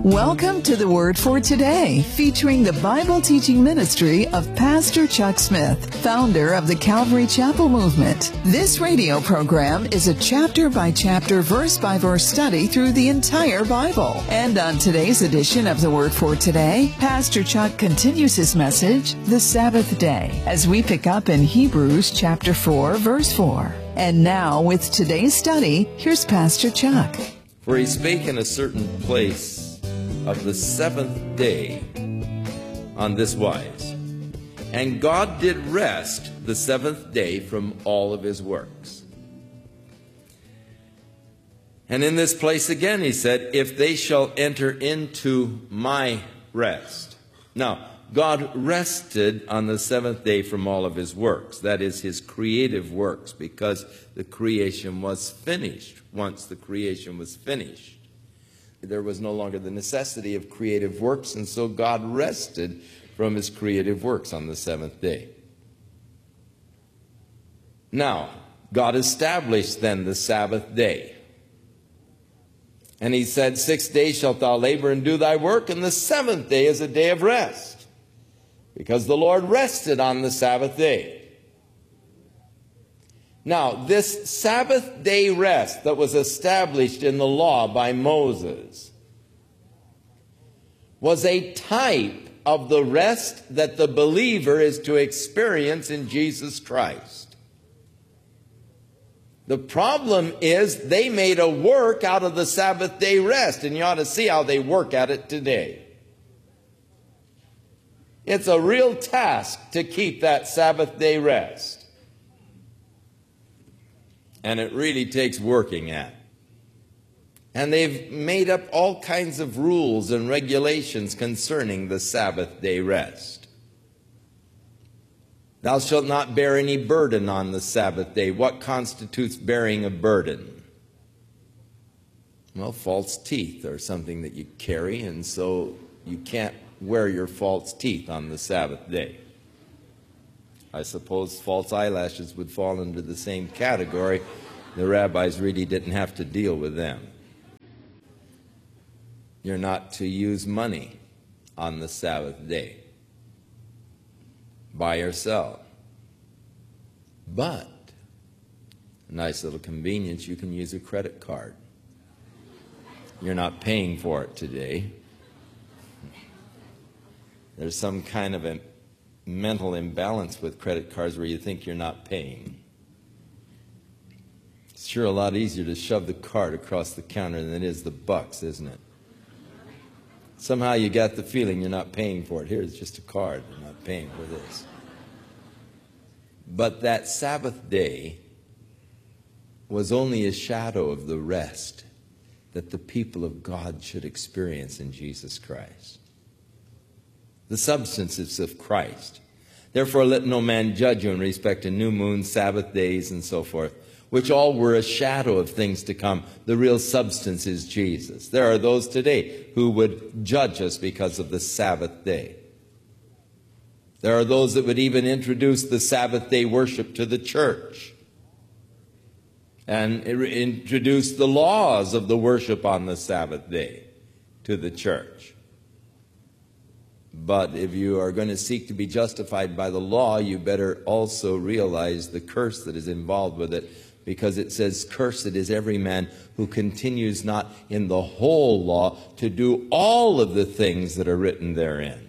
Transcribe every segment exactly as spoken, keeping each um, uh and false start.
Welcome to the Word for Today, featuring the Bible teaching ministry of Pastor Chuck Smith, founder of the Calvary Chapel Movement. This radio program is a chapter-by-chapter, verse-by-verse study through the entire Bible. And on today's edition of the Word for Today, Pastor Chuck continues his message, The Sabbath Day, as we pick up in Hebrews chapter four, verse four. And now, with today's study, here's Pastor Chuck. For he spake in a certain place of the seventh day on this wise, and God did rest the seventh day from all of his works. And in this place again he said, if they shall enter into my rest. Now, God rested on the seventh day from all of his works, that is, his creative works, because the creation was finished. Once the creation was finished, there was no longer the necessity of creative works, and so God rested from his creative works on the seventh day. Now, God established then the Sabbath day. And he said, six days shalt thou labor and do thy work, and the seventh day is a day of rest, because the Lord rested on the Sabbath day. Now, this Sabbath day rest that was established in the law by Moses was a type of the rest that the believer is to experience in Jesus Christ. The problem is they made a work out of the Sabbath day rest, and you ought to see how they work at it today. It's a real task to keep that Sabbath day rest. And it really takes working at. And they've made up all kinds of rules and regulations concerning the Sabbath day rest. Thou shalt not bear any burden on the Sabbath day. What constitutes bearing a burden? Well, false teeth are something that you carry, and so you can't wear your false teeth on the Sabbath day. I suppose false eyelashes would fall into the same category. The rabbis really didn't have to deal with them. You're not to use money on the Sabbath day. Buy or sell. But, a nice little convenience, you can use a credit card. You're not paying for it today. There's some kind of a mental imbalance with credit cards where you think you're not paying. It's sure a lot easier to shove the card across the counter than it is the bucks, isn't it? Somehow you got the feeling you're not paying for it. Here's just a card. You're not paying for this. But that Sabbath day was only a shadow of the rest that the people of God should experience in Jesus Christ. The substance is of Christ. Therefore let no man judge you in respect to new moons, Sabbath days, and so forth, which all were a shadow of things to come. The real substance is Jesus. There are those today who would judge us because of the Sabbath day. There are those that would even introduce the Sabbath day worship to the church and introduce the laws of the worship on the Sabbath day to the church. But if you are going to seek to be justified by the law, you better also realize the curse that is involved with it, because it says, cursed is every man who continues not in the whole law to do all of the things that are written therein.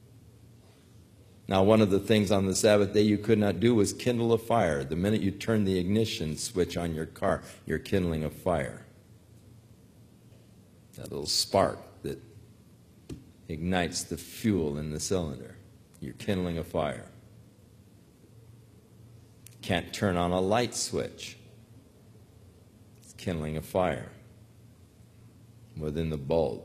Now, one of the things on the Sabbath day you could not do was kindle a fire. The minute you turn the ignition switch on your car, you're kindling a fire. That little spark that ignites the fuel in the cylinder. You're kindling a fire. Can't turn on a light switch. It's kindling a fire within the bulb.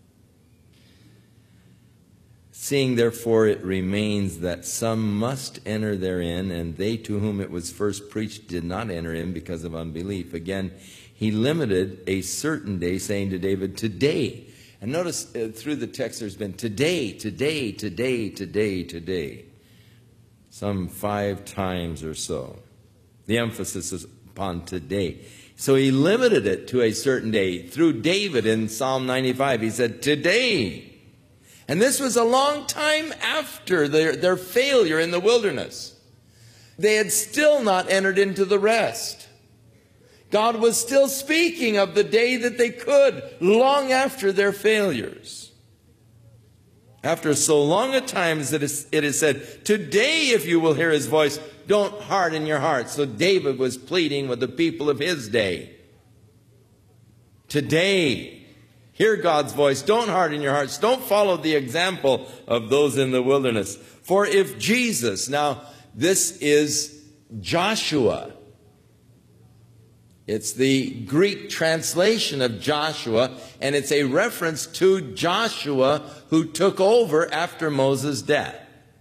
Seeing therefore it remains that some must enter therein, and they to whom it was first preached did not enter in because of unbelief. Again, he limited a certain day, saying to David, today. And notice uh, through the text there's been today, today, today, today, today. Some five times or so. The emphasis is upon today. So he limited it to a certain day. Through David in Psalm ninety-five, he said, today. And this was a long time after their, their failure in the wilderness. They had still not entered into the rest. God was still speaking of the day that they could, long after their failures. After so long a time as it is, it is said, today if you will hear his voice, don't harden your hearts. So David was pleading with the people of his day. Today, hear God's voice. Don't harden your hearts. Don't follow the example of those in the wilderness. For if Jesus, now this is Joshua. It's the Greek translation of Joshua, and it's a reference to Joshua who took over after Moses' death.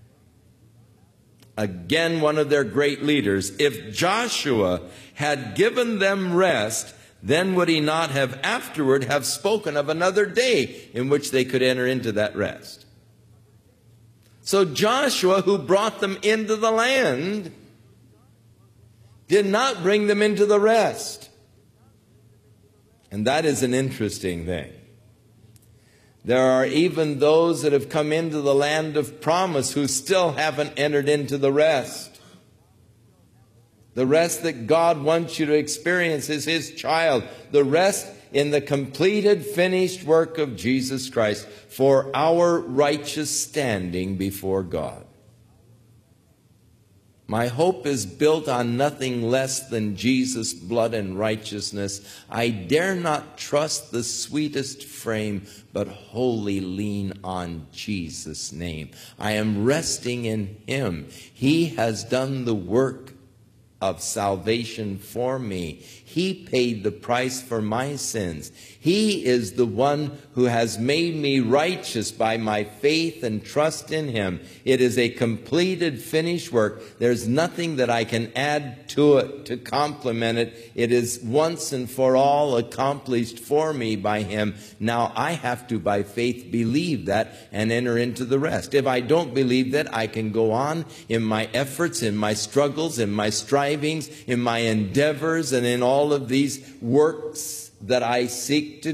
Again, one of their great leaders. If Joshua had given them rest, then would he not have afterward have spoken of another day in which they could enter into that rest? So Joshua, who brought them into the land, did not bring them into the rest. And that is an interesting thing. There are even those that have come into the land of promise who still haven't entered into the rest. The rest that God wants you to experience is his child. The rest in the completed, finished work of Jesus Christ for our righteous standing before God. My hope is built on nothing less than Jesus' blood and righteousness. I dare not trust the sweetest frame, but wholly lean on Jesus' name. I am resting in him. He has done the work of salvation for me. He paid the price for my sins. He is the one who has made me righteous by my faith and trust in him. It is a completed, finished work. There's nothing that I can add to it to complement it. It is once and for all accomplished for me by him. Now I have to, by faith, believe that and enter into the rest. If I don't believe that, I can go on in my efforts, in my struggles, in my strivings, in my endeavors, and in all of these works that I seek to